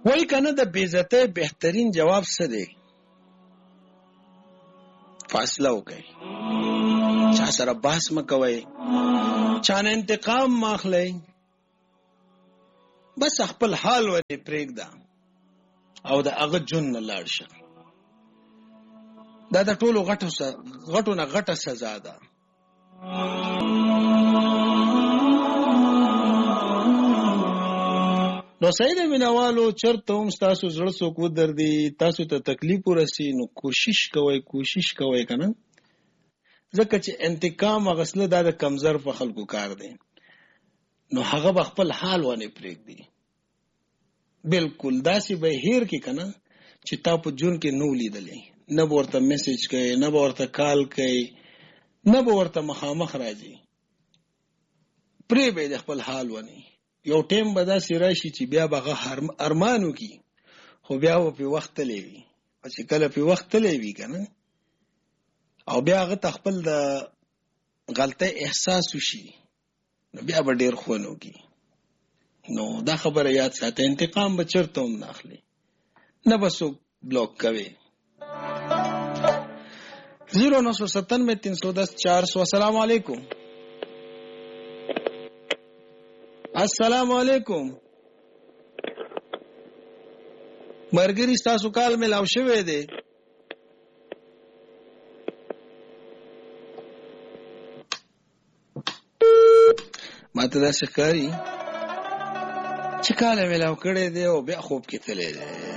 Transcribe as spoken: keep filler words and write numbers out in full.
وای کنه د بیزته بهترین جواب څه دی؟ فاصله وکړئ، چا سره بحث مکوئ، چانه انتقام ماخلئ، بس خپل حال ورې پرېږده او د هغه جون نه لاړ شه. دا د ټولو غټو غټو نه غټه سزا ده. نو سید مینوالو چرته هم تاسو زړه څوک ودردي، تاسو ته تکلیف ورسي، نو کوشش کوئ کوشش کوئ کنه، ځکه چې انتقام اغسله دا د کمزور په خلکو کار دی. نو هغه به خپل حال ونه پرېږدي، بالکل داسې به هیر کې کنه چې تا په جون کې نو لیدلې، نه به ورته میسج کوي، نه به ورته کال کوي، نه به ورته مخامخ راځي، پرې به د خپل حال ونی. یو ټیم به داسې راشي چې بیا به هغه ارمانو کی، خو بیا به په وخت تللی وي، چې کله په وخت تللی وي کنه او بیا هغه ته خپل د غلطۍ احساس وشي، نو بیا به ډېر خونو کی. نو دا خبره یاد ساته، انتقام به چرته هم نه اخلي، نه به څوک بلاک کوي. زیرو نو سو ستانوے تین سو دس چار سو. السلام علیکم. السلام علیکم. مرګري تاسو کال ملاو شوی دی. ماته دا ښکاري چې کال ملاو کړی دی او بیا خوب کې تللی دی.